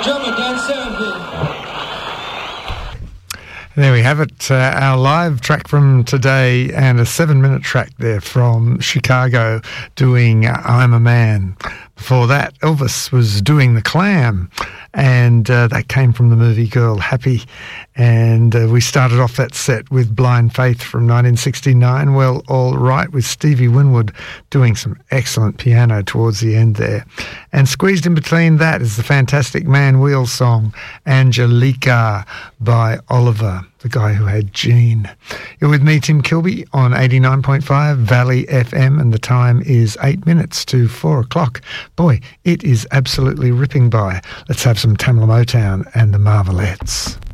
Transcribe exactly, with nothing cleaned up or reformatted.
our drummer, Dan Serenby. There we have it, uh, our live track from today, and a seven-minute track there from Chicago doing I'm a Man. Before that, Elvis was doing The Clam, and uh, that came from the movie Girl Happy. And uh, we started off that set with Blind Faith from nineteen sixty-nine, Well, All Right, with Stevie Winwood doing some excellent piano towards the end there. And squeezed in between that is the fantastic Man Wheel song, Angelica, by Oliver, the guy who had Jean. You're with me, Tim Kilby, on eighty-nine point five Valley F M, and the time is eight minutes to four o'clock. Boy, it is absolutely ripping by. Let's have some Tamla Motown and the Marvelettes.